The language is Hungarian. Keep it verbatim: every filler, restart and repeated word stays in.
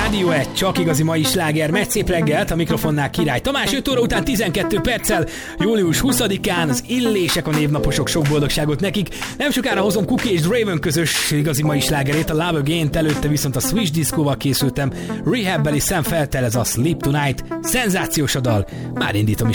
Rádió egy, csak igazi mai sláger, megy szép reggelt, a mikrofonnál Király Tamás, öt óra után tizenkettő perccel, július huszadikán az Illések a névnaposok, sok boldogságot nekik. Nem sokára hozom Cookie és Draven közös igazi mai slágerét, a Love Again-t, előtte viszont a Switch Disco-val készültem, Rehab-beli Sam Feltel, ez a Sleep Tonight, szenzációs a dal, már indítom is.